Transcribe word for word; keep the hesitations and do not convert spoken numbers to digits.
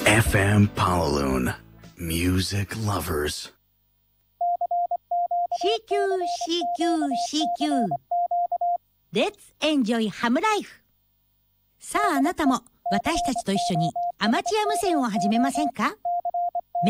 エフエム Pawaloon Music Lovers シーキュー シーキュー シーキュー Let's enjoy Ham Life。 さああなたも私たちと一緒にアマチュア無線を始めませんか？